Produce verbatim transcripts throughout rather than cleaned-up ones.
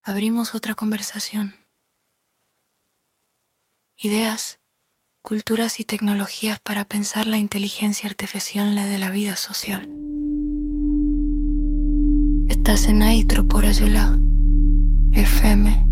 abrimos otra conversación. Ideas, culturas y tecnologías para pensar la inteligencia artificial en la de la vida social. Estás en Aitro por Ayula, F M.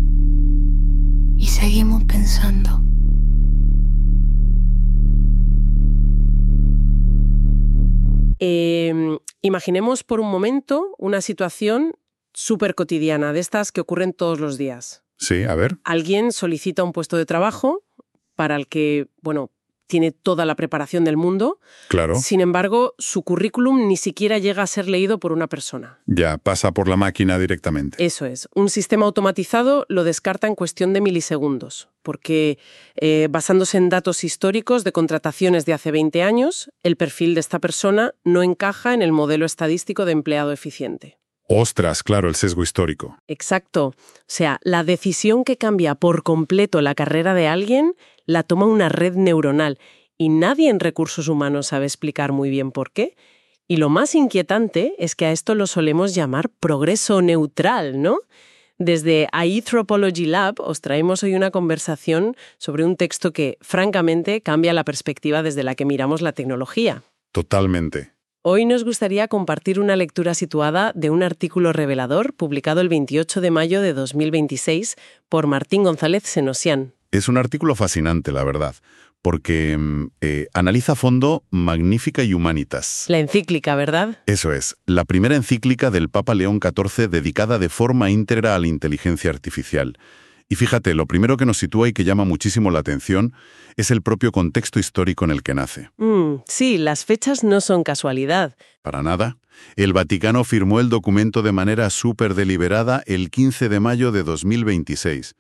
Y seguimos pensando. Eh, imaginemos por un momento una situación súper cotidiana, de estas que ocurren todos los días. Sí, a ver. Alguien solicita un puesto de trabajo para el que, bueno, tiene toda la preparación del mundo. Claro. Sin embargo, su currículum ni siquiera llega a ser leído por una persona. Ya, pasa por la máquina directamente. Eso es. Un sistema automatizado lo descarta en cuestión de milisegundos, porque eh, basándose en datos históricos de contrataciones de hace veinte años, el perfil de esta persona no encaja en el modelo estadístico de empleado eficiente. Ostras, claro, el sesgo histórico. Exacto. O sea, la decisión que cambia por completo la carrera de alguien la toma una red neuronal y nadie en recursos humanos sabe explicar muy bien por qué. Y lo más inquietante es que a esto lo solemos llamar progreso neutral, ¿no? Desde Anthropology Lab os traemos hoy una conversación sobre un texto que, francamente, cambia la perspectiva desde la que miramos la tecnología. Totalmente. Hoy nos gustaría compartir una lectura situada de un artículo revelador publicado el veintiocho de mayo de dos mil veintiséis por Martín González Senosian. Es un artículo fascinante, la verdad, porque eh, analiza a fondo Magnificat Humanitas. La encíclica, ¿verdad? Eso es, la primera encíclica del Papa León catorce dedicada de forma íntegra a la inteligencia artificial. Y fíjate, lo primero que nos sitúa y que llama muchísimo la atención es el propio contexto histórico en el que nace. Mm, sí, las fechas no son casualidad. Para nada. El Vaticano firmó el documento de manera súper deliberada el quince de mayo de dos mil veintiséis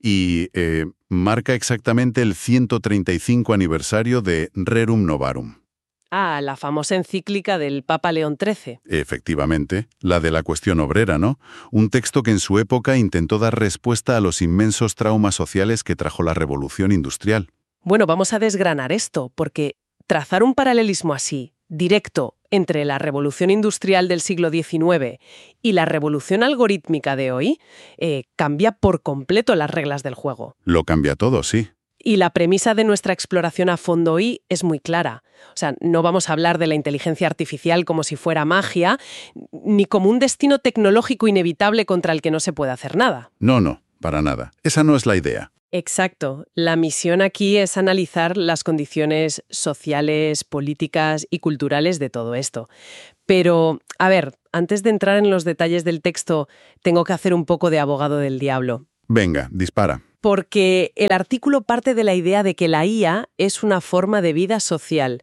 y eh, marca exactamente el ciento treinta y cinco aniversario de Rerum Novarum. Ah, la famosa encíclica del Papa León trece. Efectivamente, la de la cuestión obrera, ¿no? Un texto que en su época intentó dar respuesta a los inmensos traumas sociales que trajo la revolución industrial. Bueno, vamos a desgranar esto, porque trazar un paralelismo así, directo, entre la revolución industrial del siglo diecinueve y la revolución algorítmica de hoy, eh, cambia por completo las reglas del juego. Lo cambia todo, sí. Y la premisa de nuestra exploración a fondo hoy es muy clara. O sea, no vamos a hablar de la inteligencia artificial como si fuera magia, ni como un destino tecnológico inevitable contra el que no se puede hacer nada. No, no, para nada. Esa no es la idea. Exacto. La misión aquí es analizar las condiciones sociales, políticas y culturales de todo esto. Pero, a ver, antes de entrar en los detalles del texto, tengo que hacer un poco de abogado del diablo. Venga, dispara. Porque el artículo parte de la idea de que la I A es una forma de vida social.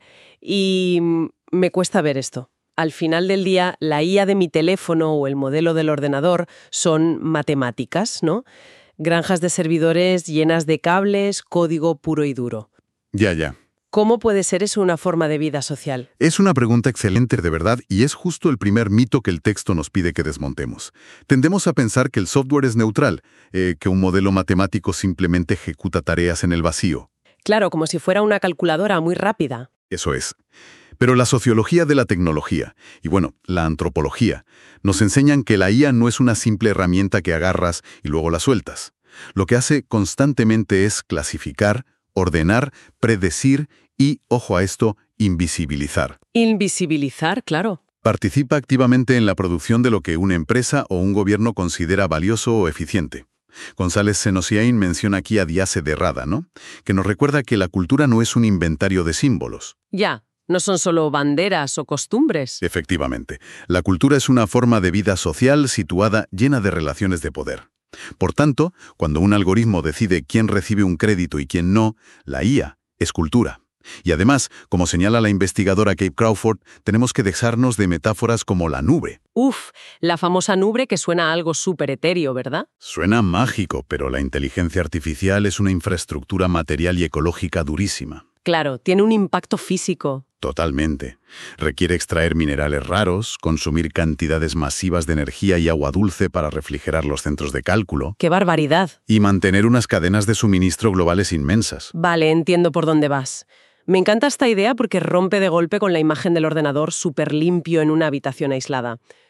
Y me cuesta ver esto. Al final del día, la I A de mi teléfono o el modelo del ordenador son matemáticas, ¿no? Granjas de servidores llenas de cables, código puro y duro. Ya, ya. ¿Cómo puede ser eso una forma de vida social? Es una pregunta excelente de verdad y es justo el primer mito que el texto nos pide que desmontemos. Tendemos a pensar que el software es neutral, eh, que un modelo matemático simplemente ejecuta tareas en el vacío. Claro, como si fuera una calculadora muy rápida. Eso es. Pero la sociología de la tecnología, y bueno, la antropología, nos enseñan que la I A no es una simple herramienta que agarras y luego la sueltas. Lo que hace constantemente es clasificar, ordenar, predecir y, ojo a esto, invisibilizar. Invisibilizar, claro. Participa activamente en la producción de lo que una empresa o un gobierno considera valioso o eficiente. González Senosian menciona aquí a Diase de Rada, ¿no? Que nos recuerda que la cultura no es un inventario de símbolos. Ya, no son solo banderas o costumbres. Efectivamente. La cultura es una forma de vida social situada llena de relaciones de poder. Por tanto, cuando un algoritmo decide quién recibe un crédito y quién no, la I A es cultura. Y además, como señala la investigadora Kate Crawford, tenemos que dejarnos de metáforas como la nube. Uf, la famosa nube que suena a algo súper etéreo, ¿verdad? Suena mágico, pero la inteligencia artificial es una infraestructura material y ecológica durísima. Claro, tiene un impacto físico. Totalmente. Requiere extraer minerales raros, consumir cantidades masivas de energía y agua dulce para refrigerar los centros de cálculo. ¡Qué barbaridad! Y mantener unas cadenas de suministro globales inmensas. Vale, entiendo por dónde vas. Me encanta esta idea porque rompe de golpe con la imagen del ordenador súper limpio en una habitación aislada.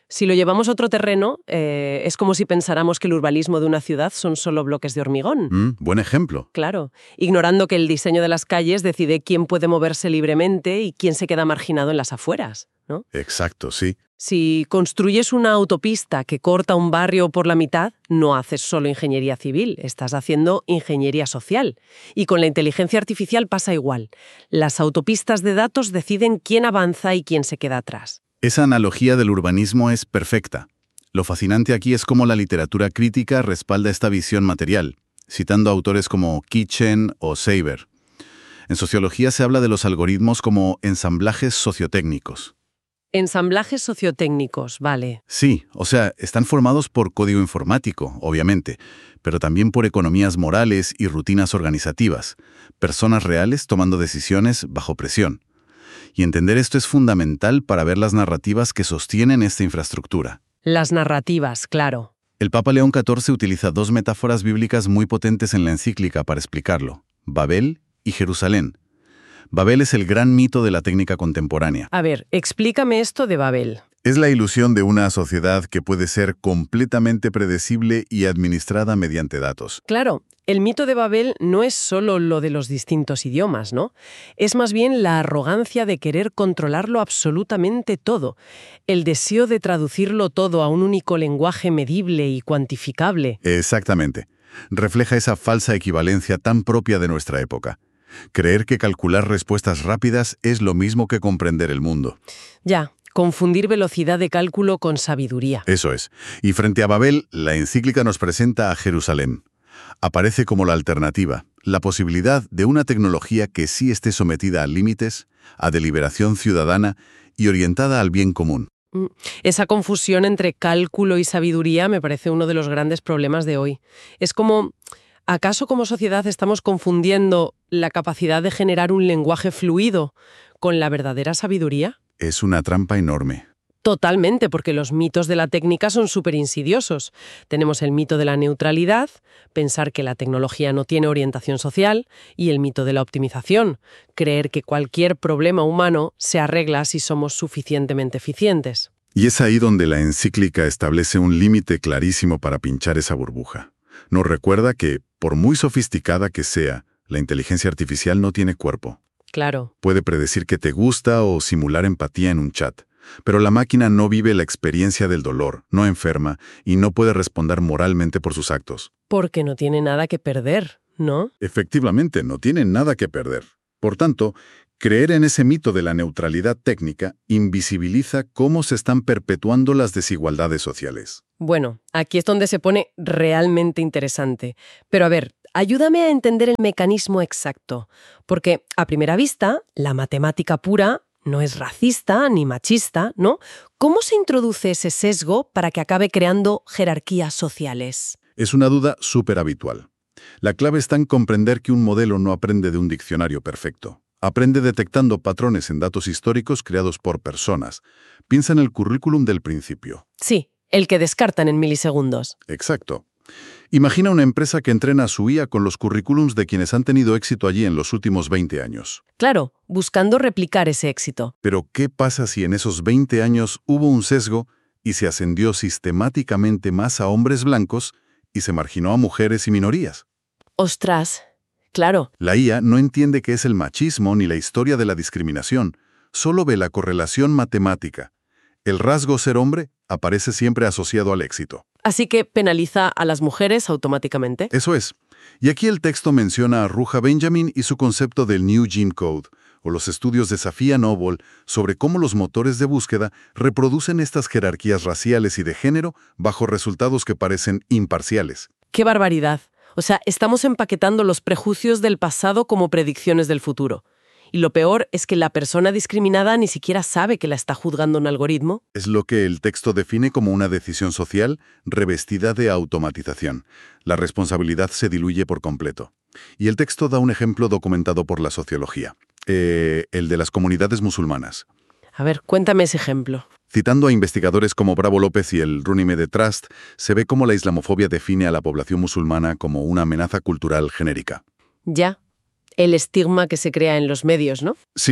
Si lo llevamos a otro terreno, eh, es como si pensáramos que el urbanismo de una ciudad son solo bloques de hormigón. Mm, buen ejemplo. Claro, ignorando que el diseño de las calles decide quién puede moverse libremente y quién se queda marginado en las afueras, ¿no? Exacto, sí. Si construyes una autopista que corta un barrio por la mitad, no haces solo ingeniería civil, estás haciendo ingeniería social. Y con la inteligencia artificial pasa igual. Las autopistas de datos deciden quién avanza y quién se queda atrás. Esa analogía del urbanismo es perfecta. Lo fascinante aquí es cómo la literatura crítica respalda esta visión material, citando autores como Kitchen o Seiber. En sociología se habla de los algoritmos como ensamblajes sociotécnicos. Ensamblajes sociotécnicos, vale. Sí, o sea, están formados por código informático, obviamente, pero también por economías morales y rutinas organizativas, personas reales tomando decisiones bajo presión. Y entender esto es fundamental para ver las narrativas que sostienen esta infraestructura. Las narrativas, claro. El Papa León catorce utiliza dos metáforas bíblicas muy potentes en la encíclica para explicarlo: Babel y Jerusalén. Babel es el gran mito de la técnica contemporánea. A ver, explícame esto de Babel. Es la ilusión de una sociedad que puede ser completamente predecible y administrada mediante datos. Claro, el mito de Babel no es solo lo de los distintos idiomas, ¿no? Es más bien la arrogancia de querer controlarlo absolutamente todo, el deseo de traducirlo todo a un único lenguaje medible y cuantificable. Exactamente. Refleja esa falsa equivalencia tan propia de nuestra época. Creer que calcular respuestas rápidas es lo mismo que comprender el mundo. Ya. Confundir velocidad de cálculo con sabiduría. Eso es. Y frente a Babel, la encíclica nos presenta a Jerusalén. Aparece como la alternativa, la posibilidad de una tecnología que sí esté sometida a límites, a deliberación ciudadana y orientada al bien común. Esa confusión entre cálculo y sabiduría me parece uno de los grandes problemas de hoy. Es como, ¿acaso como sociedad estamos confundiendo la capacidad de generar un lenguaje fluido con la verdadera sabiduría? Es una trampa enorme. Totalmente, porque los mitos de la técnica son súper insidiosos. Tenemos el mito de la neutralidad, pensar que la tecnología no tiene orientación social, y el mito de la optimización, creer que cualquier problema humano se arregla si somos suficientemente eficientes. Y es ahí donde la encíclica establece un límite clarísimo para pinchar esa burbuja. Nos recuerda que, por muy sofisticada que sea, la inteligencia artificial no tiene cuerpo. Claro. Puede predecir que te gusta o simular empatía en un chat, pero la máquina no vive la experiencia del dolor, no enferma y no puede responder moralmente por sus actos. Porque no tiene nada que perder, ¿no? Efectivamente, no tiene nada que perder. Por tanto, creer en ese mito de la neutralidad técnica invisibiliza cómo se están perpetuando las desigualdades sociales. Bueno, aquí es donde se pone realmente interesante. Pero a ver, ayúdame a entender el mecanismo exacto, porque a primera vista, la matemática pura no es racista ni machista, ¿no? ¿Cómo se introduce ese sesgo para que acabe creando jerarquías sociales? Es una duda súper habitual. La clave está en comprender que un modelo no aprende de un diccionario perfecto. Aprende detectando patrones en datos históricos creados por personas. Piensa en el currículum del principio. Sí, el que descartan en milisegundos. Exacto. Imagina una empresa que entrena a su I A con los currículums de quienes han tenido éxito allí en los últimos veinte años. Claro, buscando replicar ese éxito. Pero, ¿qué pasa si en esos veinte años hubo un sesgo y se ascendió sistemáticamente más a hombres blancos y se marginó a mujeres y minorías? ¡Ostras! Claro. La I A no entiende qué es el machismo ni la historia de la discriminación, solo ve la correlación matemática. El rasgo ser hombre aparece siempre asociado al éxito. Así que penaliza a las mujeres automáticamente. Eso es. Y aquí el texto menciona a Ruja Benjamin y su concepto del New Gene Code, o los estudios de Safiya Noble sobre cómo los motores de búsqueda reproducen estas jerarquías raciales y de género bajo resultados que parecen imparciales. ¡Qué barbaridad! O sea, estamos empaquetando los prejuicios del pasado como predicciones del futuro. Y lo peor es que la persona discriminada ni siquiera sabe que la está juzgando un algoritmo. Es lo que el texto define como una decisión social revestida de automatización. La responsabilidad se diluye por completo. Y el texto da un ejemplo documentado por la sociología, eh, el de las comunidades musulmanas. A ver, cuéntame ese ejemplo. Citando a investigadores como Bravo López y el Runnymede Trust, se ve cómo la islamofobia define a la población musulmana como una amenaza cultural genérica. Ya. El estigma que se crea en los medios, ¿no? Sí,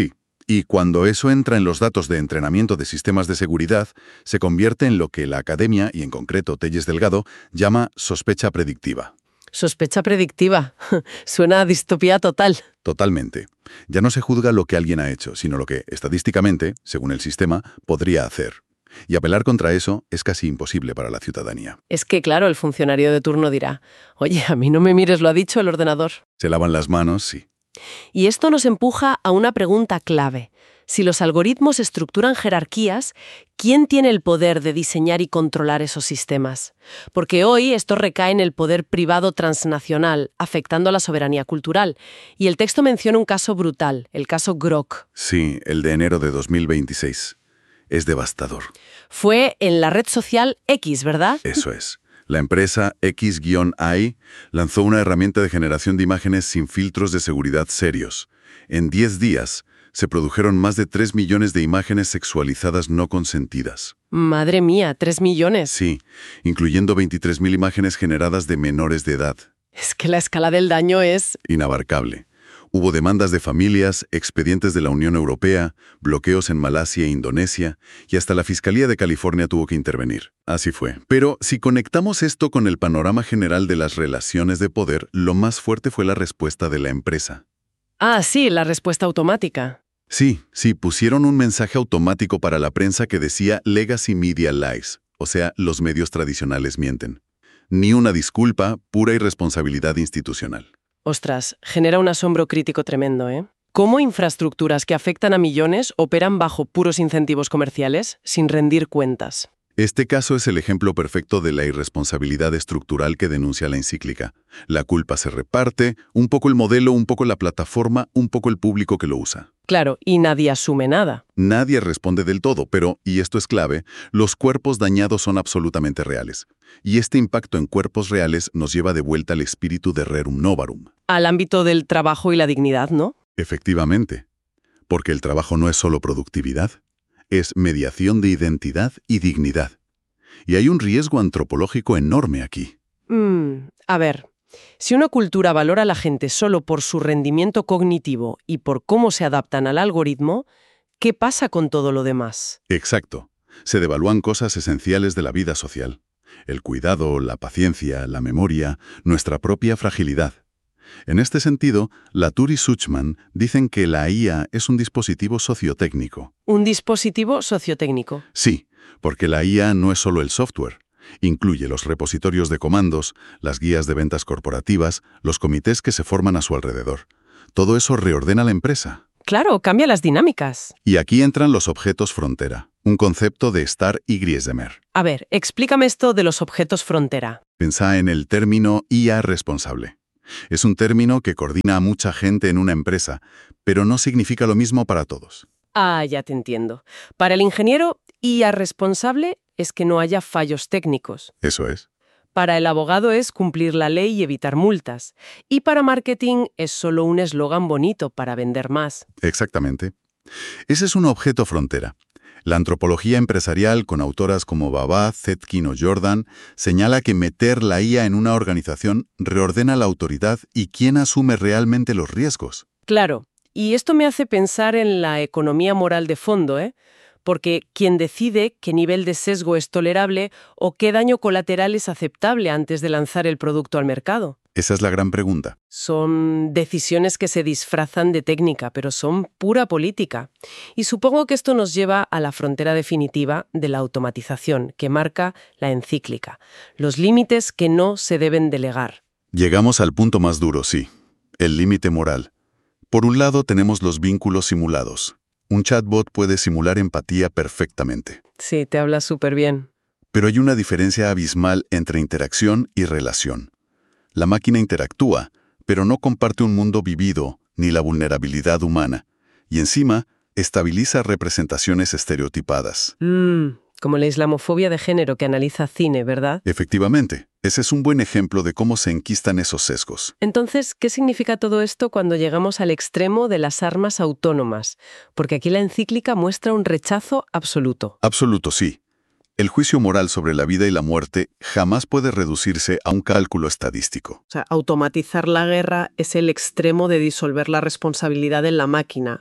Y cuando eso entra en los datos de entrenamiento de sistemas de seguridad, se convierte en lo que la academia, y en concreto Telles Delgado, llama sospecha predictiva. Sospecha predictiva. Suena a distopía total. Totalmente. Ya no se juzga lo que alguien ha hecho, sino lo que, estadísticamente, según el sistema, podría hacer. Y apelar contra eso es casi imposible para la ciudadanía. Es que, claro, el funcionario de turno dirá, oye, a mí no me mires, lo ha dicho el ordenador. Se lavan las manos, sí. Y esto nos empuja a una pregunta clave. Si los algoritmos estructuran jerarquías, ¿quién tiene el poder de diseñar y controlar esos sistemas? Porque hoy esto recae en el poder privado transnacional, afectando a la soberanía cultural. Y el texto menciona un caso brutal, el caso Grok. Sí, el de enero de dos mil veintiséis. Es devastador. Fue en la red social X, ¿verdad? Eso es. La empresa X A I lanzó una herramienta de generación de imágenes sin filtros de seguridad serios. En diez días, se produjeron más de tres millones de imágenes sexualizadas no consentidas. Madre mía, tres millones. Sí, incluyendo veintitrés mil imágenes generadas de menores de edad. Es que la escala del daño es... Inabarcable. Hubo demandas de familias, expedientes de la Unión Europea, bloqueos en Malasia e Indonesia, y hasta la Fiscalía de California tuvo que intervenir. Así fue. Pero si conectamos esto con el panorama general de las relaciones de poder, lo más fuerte fue la respuesta de la empresa. Ah, sí, la respuesta automática. Sí, sí, pusieron un mensaje automático para la prensa que decía Legacy Media Lies, o sea, los medios tradicionales mienten. Ni una disculpa, pura irresponsabilidad institucional. Ostras, genera un asombro crítico tremendo, ¿eh? ¿Cómo infraestructuras que afectan a millones operan bajo puros incentivos comerciales, sin rendir cuentas? Este caso es el ejemplo perfecto de la irresponsabilidad estructural que denuncia la encíclica. La culpa se reparte, un poco el modelo, un poco la plataforma, un poco el público que lo usa. Claro, y nadie asume nada. Nadie responde del todo, pero, y esto es clave, los cuerpos dañados son absolutamente reales. Y este impacto en cuerpos reales nos lleva de vuelta al espíritu de Rerum Novarum. Al ámbito del trabajo y la dignidad, ¿no? Efectivamente. Porque el trabajo no es solo productividad, es mediación de identidad y dignidad. Y hay un riesgo antropológico enorme aquí. Mm, a ver, si una cultura valora a la gente solo por su rendimiento cognitivo y por cómo se adaptan al algoritmo, ¿qué pasa con todo lo demás? Exacto. Se devalúan cosas esenciales de la vida social. El cuidado, la paciencia, la memoria, nuestra propia fragilidad. En este sentido, Latour y Suchman dicen que la I A es un dispositivo sociotécnico. ¿Un dispositivo sociotécnico? Sí, porque la I A no es solo el software. Incluye los repositorios de comandos, las guías de ventas corporativas, los comités que se forman a su alrededor. Todo eso reordena la empresa. Claro, cambia las dinámicas. Y aquí entran los objetos frontera, un concepto de Starr y Griesemer. A ver, explícame esto de los objetos frontera. Pensá en el término I A responsable. Es un término que coordina a mucha gente en una empresa, pero no significa lo mismo para todos. Ah, ya te entiendo. Para el ingeniero, I A responsable es que no haya fallos técnicos. Eso es. Para el abogado es cumplir la ley y evitar multas. Y para marketing es solo un eslogan bonito para vender más. Exactamente. Ese es un objeto frontera. La antropología empresarial, con autoras como Baba, Zetkin o Jordan, señala que meter la I A en una organización reordena la autoridad y quién asume realmente los riesgos. Claro, y esto me hace pensar en la economía moral de fondo, ¿eh? Porque quien decide qué nivel de sesgo es tolerable o qué daño colateral es aceptable antes de lanzar el producto al mercado. Esa es la gran pregunta. Son decisiones que se disfrazan de técnica, pero son pura política. Y supongo que esto nos lleva a la frontera definitiva de la automatización, que marca la encíclica. Los límites que no se deben delegar. Llegamos al punto más duro, sí. El límite moral. Por un lado tenemos los vínculos simulados. Un chatbot puede simular empatía perfectamente. Sí, te hablas súper bien. Pero hay una diferencia abismal entre interacción y relación. La máquina interactúa, pero no comparte un mundo vivido ni la vulnerabilidad humana. Y encima, estabiliza representaciones estereotipadas. Mm, como la islamofobia de género que analiza cine, ¿verdad? Efectivamente, ese es un buen ejemplo de cómo se enquistan esos sesgos. Entonces, ¿qué significa todo esto cuando llegamos al extremo de las armas autónomas? Porque aquí la encíclica muestra un rechazo absoluto. Absoluto, sí. El juicio moral sobre la vida y la muerte jamás puede reducirse a un cálculo estadístico. O sea, automatizar la guerra es el extremo de disolver la responsabilidad en la máquina.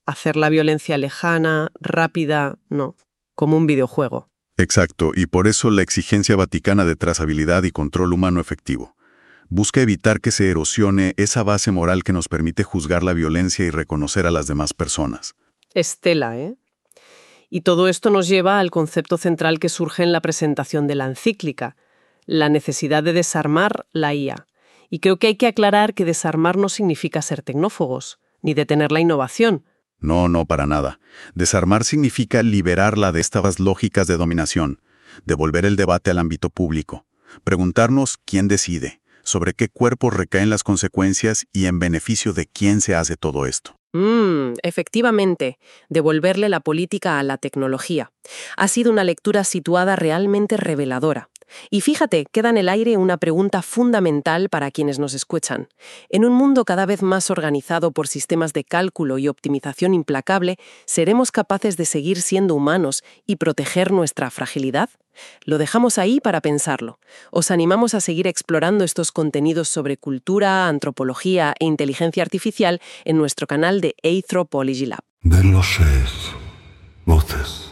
hacer la violencia lejana, rápida, no, como un videojuego. Exacto, y por eso la exigencia vaticana de trazabilidad y control humano efectivo. Busca evitar que se erosione esa base moral que nos permite juzgar la violencia y reconocer a las demás personas. Estela, ¿eh? Y todo esto nos lleva al concepto central que surge en la presentación de la encíclica, la necesidad de desarmar la I A. Y creo que hay que aclarar que desarmar no significa ser tecnófagos, ni detener la innovación. No, no, para nada. Desarmar significa liberarla de estas lógicas de dominación, devolver el debate al ámbito público, preguntarnos quién decide, sobre qué cuerpos recaen las consecuencias y en beneficio de quién se hace todo esto. Mm, efectivamente, devolverle la política a la tecnología. Ha sido una lectura situada realmente reveladora. Y fíjate, queda en el aire una pregunta fundamental para quienes nos escuchan. En un mundo cada vez más organizado por sistemas de cálculo y optimización implacable, ¿seremos capaces de seguir siendo humanos y proteger nuestra fragilidad? Lo dejamos ahí para pensarlo. Os animamos a seguir explorando estos contenidos sobre cultura, antropología e inteligencia artificial en nuestro canal de Anthropology Lab. Ver los seis voces.